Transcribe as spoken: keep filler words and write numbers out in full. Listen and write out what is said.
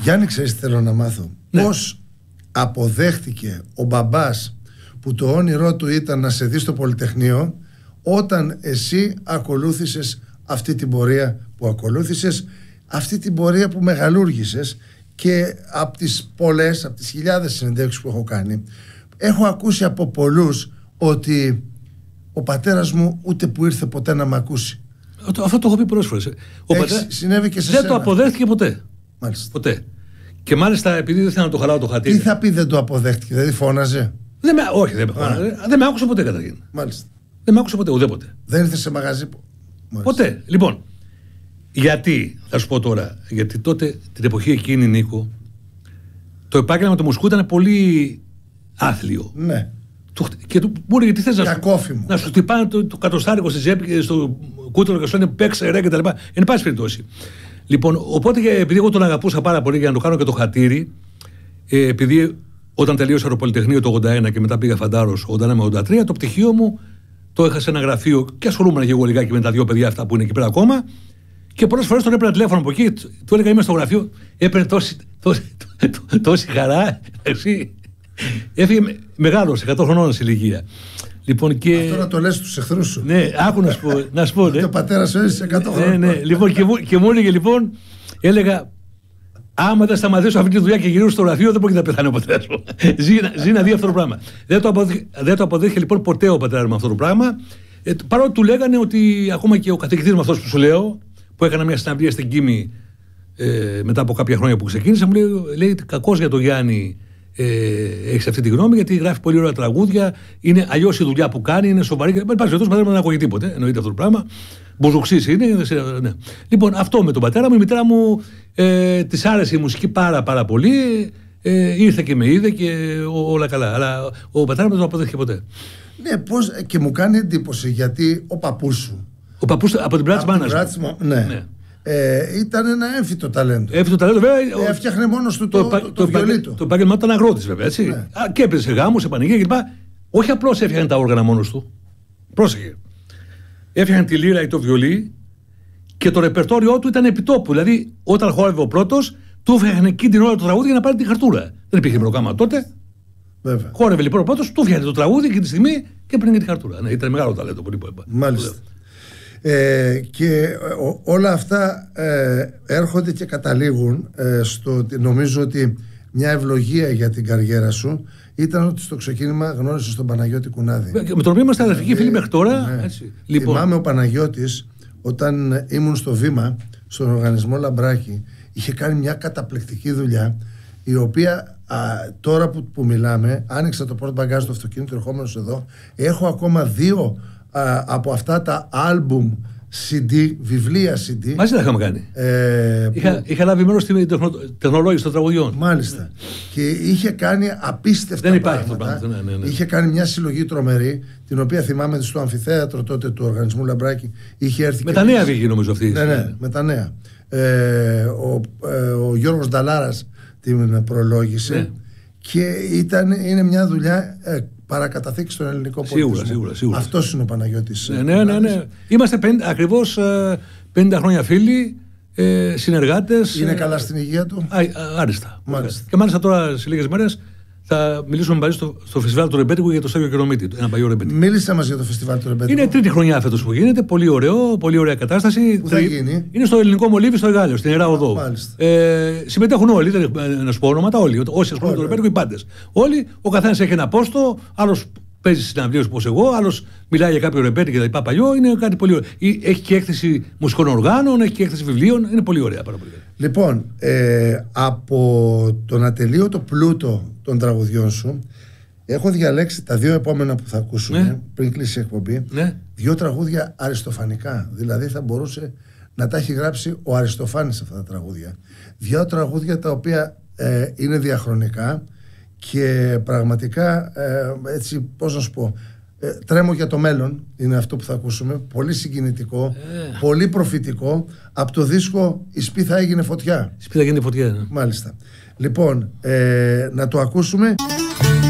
Γιάννη, ξέρεις τι θέλω να μάθω? Ναι. Πώς αποδέχτηκε ο μπαμπάς που το όνειρό του ήταν να σε δει στο Πολυτεχνείο, όταν εσύ ακολούθησες αυτή την πορεία που ακολούθησες, αυτή την πορεία που μεγαλούργησες. Και από τις πολλές, από τις χιλιάδες συνεντεύξεις που έχω κάνει, έχω ακούσει από πολλούς ότι ο πατέρας μου ούτε που ήρθε ποτέ να μ' ακούσει. Αυτό, αυτό το έχω πει πολλές φορές. Ο πατέρα συνέβη και σε δεν σένα. το αποδέχτηκε ποτέ. Μάλιστα. Ποτέ. Και μάλιστα επειδή δεν θέλω να το χαλάω το χατήρι. Τι θα πει δεν το αποδέχτηκε, δηλαδή φώναζε? Δεν με, όχι, δεν με φώναζε. Δεν με άκουσε ποτέ καταρχήν. Μάλιστα. Δεν με άκουσε ποτέ, ουδέποτε. Δεν ήρθε σε μαγαζί. Μάλιστα. Ποτέ. Λοιπόν, γιατί, θα σου πω τώρα, γιατί τότε την εποχή εκείνη, Νίκο, το επάγγελμα του μουσικού ήταν πολύ άθλιο. Ναι. Του, και του μου έλεγε τι θες να σου, να σου χτυπάνε το, το κατοστάρικο στη ζέπη και στο κούτελο και σου λένε παίξε ρε και τα λοιπά. Εν πάση περιπτώσει. Λοιπόν, οπότε επειδή εγώ τον αγαπούσα πάρα πολύ για να το κάνω και το χατήρι, ε, επειδή όταν τελείωσα το Πολυτεχνείο το ογδόντα ένα και μετά πήγα Φαντάρος ογδόντα ένα με ογδόντα τρία, το πτυχίο μου το είχα σε ένα γραφείο και ασχολούμαι και εγώ λιγάκι με τα δύο παιδιά αυτά που είναι εκεί πέρα ακόμα. Και πολλές φορές τον έπαιρνα τηλέφωνο από εκεί, του έλεγα είμαι στο γραφείο, έπαιρνε τόση, τόση, τόση χαρά. Εσύ. Έφυγε μεγάλος, εκατό χρονών σε ηλικία. Λοιπόν, και... Αυτό να το λες στους εχθρούς σου. Ναι, άκου να σου πω. Να σου πω ναι. Και ο πατέρας σου έζησε εκατό χρονών. Ναι, ναι. Λοιπόν, και, μου, και μου έλεγε λοιπόν, έλεγα, άμα δεν σταματήσω αυτή τη δουλειά και γυρίσω στο γραφείο, δεν μπορεί να πεθάνει ο πατέρας μου. ζει, ζει να δει αυτό το πράγμα. Δεν το, αποδείχε, δεν το αποδείχε λοιπόν ποτέ ο πατέρας μου αυτό το πράγμα. Ε, παρότι του λέγανε ότι ακόμα και ο καθηγητής μου αυτός που σου λέω, που έκανα μια συναυλία στην Κίμη ε, μετά από κάποια χρόνια που ξεκίνησα, μου λέει, λέει κακός για τον Γιάννη. Ε, έχει αυτή τη γνώμη, γιατί γράφει πολύ ωραία τραγούδια. Είναι αλλιώς η δουλειά που κάνει, είναι σοβαρή. Δεν υπάρχει πατέρα μου δεν ακούγει τίποτε. Εννοείται αυτό το πράγμα. Μπουζουξής είναι. Ναι. Λοιπόν, αυτό με τον πατέρα μου. Η μητέρα μου ε, της άρεσε η μουσική πάρα, πάρα πολύ. Ε, ήρθε και με είδε και ό, όλα καλά. Αλλά ο πατέρα μου δεν το αποδέχτηκε ποτέ. Ναι, πώς, και μου κάνει εντύπωση γιατί ο παππούς σου. Ο παππούς από την πλάτη της μάνας μου. Ναι. ναι. Ε, ήταν ένα έμφυτο ταλέντο. Έμφυτο ταλέντο, βέβαια. Ε, έφτιαχνε μόνος του το, το, το, το βιολί του. Το επάγγελμα του ήταν αγρότης, βέβαια. Έτσι. Ναι. Α, και έπαιζε σε γάμους, σε πανηγύρια κλπ. Όχι απλώς έφτιαχνε τα όργανα μόνος του. Πρόσεχε. Έφτιαχνε τη λύρα ή το βιολί και το ρεπερτόριό του ήταν επιτόπου. Δηλαδή, όταν χόρευε ο πρώτος, του έφτιαχνε εκείνη την ώρα το τραγούδι για να πάρει τη χαρτούρα. Δεν υπήρχε προγράμμα τότε. Βέβαια. Χόρευε λοιπόν ο πρώτος, του έφτιαχνε το τραγούδι και τη στιγμή και έπαιρνε τη χαρτούρα. Ναι, ήταν μεγάλο ταλέντο που είπα. Μάλιστα. Ε, και ό, όλα αυτά ε, έρχονται και καταλήγουν ε, στο ότι νομίζω ότι μια ευλογία για την καριέρα σου ήταν ότι στο ξεκίνημα γνώρισες τον Παναγιώτη Κουνάδη. Με τον οποίο είμαστε αδερφικοί φίλοι μέχρι τώρα. Ναι. Έτσι. Λοιπόν. Θυμάμαι ο Παναγιώτης όταν ήμουν στο Βήμα, στον οργανισμό Λαμπράκη, είχε κάνει μια καταπληκτική δουλειά, η οποία α, τώρα που, που μιλάμε, άνοιξα το πόρτ μπαγκάζ του αυτοκίνητου ερχόμενος εδώ, έχω ακόμα δύο α, από αυτά τα άλμπουμ σι ντι, βιβλία σι ντι. Μαζί τα είχαμε κάνει. Ε, είχα, που... είχα λάβει μέρος στην τεχνολόγηση των τραγουδιών. Μάλιστα. Και είχε κάνει απίστευτα Δεν υπάρχει πράγματα. Αυτό, ναι, ναι, ναι. Είχε κάνει μια συλλογή τρομερή, την οποία θυμάμαι στο αμφιθέατρο τότε του οργανισμού Λαμπράκη. Είχε έρθει με και τα νέα βγήκε νομίζω αυτή. Ναι, ναι, με τα νέα. Ε, ο, ε, ο Γιώργος Νταλάρας την προλόγησε. Ναι. Και ήταν, είναι μια δουλειά ε, παρακαταθήκη στον ελληνικό πολιτισμό. Σίγουρα, σίγουρα, σίγουρα. Αυτός είναι ο Παναγιώτης. Ναι, ναι, ναι, ναι. Είμαστε πενήντα, ακριβώς πενήντα χρόνια φίλοι, ε, συνεργάτες. Είναι καλά στην υγεία του? Α, άριστα. Μάλιστα. Και μάλιστα τώρα σε λίγες μέρες θα μιλήσουμε μαζί στο, στο φεστιβάλ του Ρεμπέτικου για το Στέγιο Κερομίτη. Ένα παλιό Ρεμπέτικο. Μίλησε μας για το φεστιβάλ του Ρεμπέτικου. Είναι τρίτη χρονιά φέτος που γίνεται. Πολύ ωραίο, πολύ ωραία κατάσταση. Πού θα γίνει? Είναι στο Ελληνικό Μολύβι, στο Εγάλεο, στην Ιερά Οδό. Ε, συμμετέχουν όλοι, δεν να σου πω ονόματα, όλοι. Όσοι ασχολούνται με το Ρεμπέτικο, οι πάντες. Όλοι, ο καθένας έχει ένα πόστο, άλλος παίζει συναυλίες όπως εγώ, άλλος μιλάει για κάποιο ρεμπέτη και τα λοιπά παλιό. Είναι κάτι πολύ ωραίο. Έχει και έκθεση μουσικών οργάνων, έχει και έκθεση βιβλίων. Είναι πολύ ωραία. Πάρα πολύ ωραία. Λοιπόν, ε, από τον ατελείωτο πλούτο των τραγουδιών σου, έχω διαλέξει τα δύο επόμενα που θα ακούσουμε, ναι, πριν κλείσει η εκπομπή. Ναι. Δύο τραγούδια αριστοφανικά. Δηλαδή θα μπορούσε να τα έχει γράψει ο Αριστοφάνης αυτά τα τραγούδια. Δύο τραγούδια τα οποία ε, είναι διαχρονικά. Και πραγματικά, ε, έτσι, πώς να σου πω, ε, τρέμω για το μέλλον, είναι αυτό που θα ακούσουμε. Πολύ συγκινητικό, ε. πολύ προφητικό. Από το δίσκο «Η Σπίθα έγινε φωτιά». Η Σπίθα έγινε φωτιά, ναι. Μάλιστα. Λοιπόν, ε, να το ακούσουμε.